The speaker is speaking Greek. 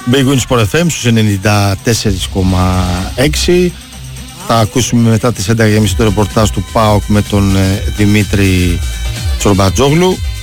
Big Win Sport FM στους 94,6. Θα ακούσουμε μετά τις 11.30 το ρεπορτάζ του ΠΑΟΚ με τον Δημήτρη Τσορμπατζόγλου.